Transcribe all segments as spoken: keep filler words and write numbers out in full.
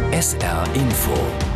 S R Info.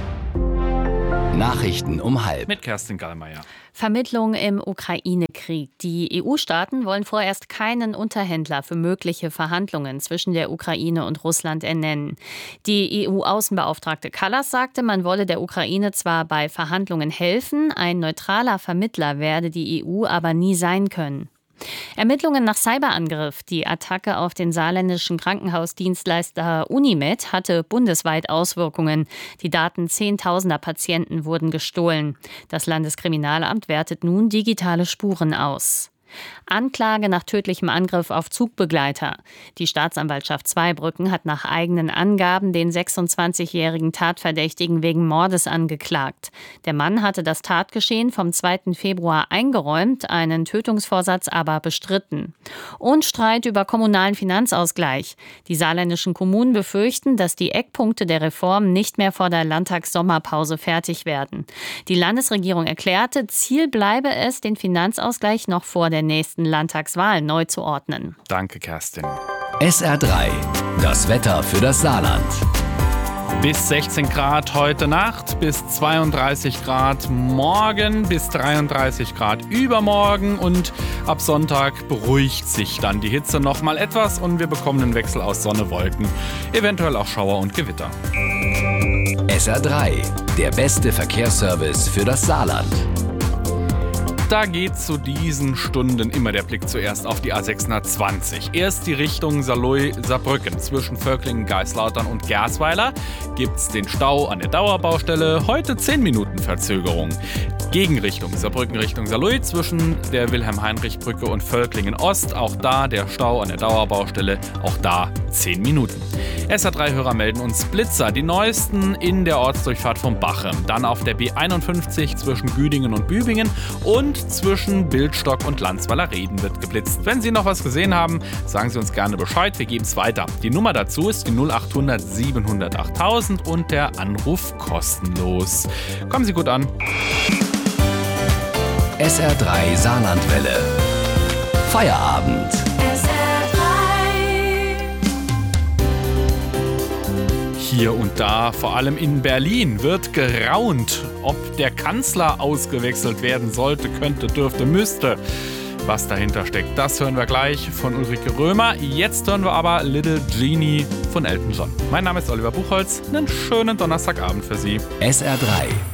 Nachrichten um halb. Mit Kerstin Gallmeier. Vermittlung im Ukraine-Krieg. Die E U-Staaten wollen vorerst keinen Unterhändler für mögliche Verhandlungen zwischen der Ukraine und Russland ernennen. Die E U-Außenbeauftragte Kallas sagte, man wolle der Ukraine zwar bei Verhandlungen helfen, ein neutraler Vermittler werde die E U aber nie sein können. Ermittlungen nach Cyberangriff. Die Attacke auf den saarländischen Krankenhausdienstleister Unimed hatte bundesweit Auswirkungen. Die Daten zehntausender Patienten wurden gestohlen. Das Landeskriminalamt wertet nun digitale Spuren aus. Anklage nach tödlichem Angriff auf Zugbegleiter. Die Staatsanwaltschaft Zweibrücken hat nach eigenen Angaben den sechsundzwanzigjährigen Tatverdächtigen wegen Mordes angeklagt. Der Mann hatte das Tatgeschehen vom zweiten Februar eingeräumt, einen Tötungsvorsatz aber bestritten. Und Streit über kommunalen Finanzausgleich. Die saarländischen Kommunen befürchten, dass die Eckpunkte der Reform nicht mehr vor der Landtagssommerpause fertig werden. Die Landesregierung erklärte, Ziel bleibe es, den Finanzausgleich noch vor der nächsten Landtagswahl neu zu ordnen. Danke, Kerstin. S R drei. Das Wetter für das Saarland. Bis sechzehn Grad heute Nacht, bis zweiunddreißig Grad morgen, bis dreiunddreißig Grad übermorgen und ab Sonntag beruhigt sich dann die Hitze noch mal etwas und wir bekommen einen Wechsel aus Sonne, Wolken, eventuell auch Schauer und Gewitter. S R drei. Der beste Verkehrsservice für das Saarland. Da geht zu diesen Stunden immer der Blick zuerst auf die A sechshundertzwanzig. Erst die Richtung Saarlouis-Saarbrücken. Zwischen Völklingen, Geislautern und Gersweiler gibt's den Stau an der Dauerbaustelle. Heute zehn Minuten Verzögerung. Gegenrichtung Saarbrücken Richtung Saarlouis zwischen der Wilhelm-Heinrich-Brücke und Völklingen Ost. Auch da der Stau an der Dauerbaustelle. Auch da zehn Minuten. S R drei-Hörer melden uns Blitzer. Die neuesten in der Ortsdurchfahrt von Bachem. Dann auf der B einundfünfzig zwischen Güdingen und Bübingen und zwischen Bildstock und Landsweiler Reden wird geblitzt. Wenn Sie noch was gesehen haben, sagen Sie uns gerne Bescheid, wir geben es weiter. Die Nummer dazu ist die null achthundert siebenhundert achttausend und der Anruf kostenlos. Kommen Sie gut an. S R drei Saarlandwelle. Feierabend. Hier und da, vor allem in Berlin, wird geraunt, ob der Kanzler ausgewechselt werden sollte, könnte, dürfte, müsste. Was dahinter steckt, das hören wir gleich von Ulrike Römer. Jetzt hören wir aber Little Genie von Elton John. Mein Name ist Oliver Buchholz. Einen schönen Donnerstagabend für Sie. S R drei.